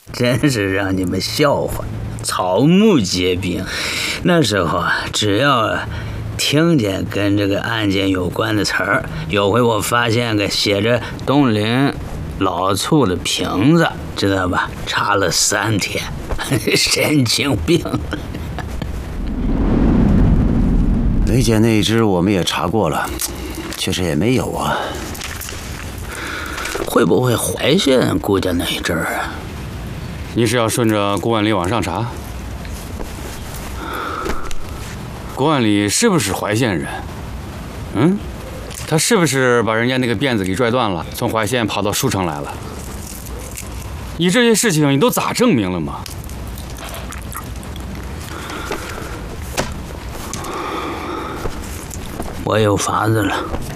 真是让你们笑话，草木皆兵。那时候啊，只要听见跟这个案件有关的词儿，有回我发现个写着东林老醋的瓶子，知道吧？查了3天，神经病。 雷姐那一只我们也查过了，确实也没有啊。 会不会怀县顾家那一阵儿啊？ 你是要顺着郭万里往上查？郭万里是不是怀县人？嗯，他是不是把人家那个辫子给拽断了，从怀县跑到舒城来了？你这些事情你都咋证明了吗？ 我有法子了。